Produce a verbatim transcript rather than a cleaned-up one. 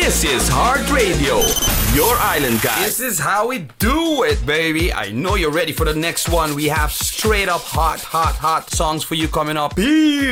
This is Heart Radio, your island guy. This is how we do it, baby. I know you're ready for the next one. We have straight up hot, hot, hot songs for you coming up. Here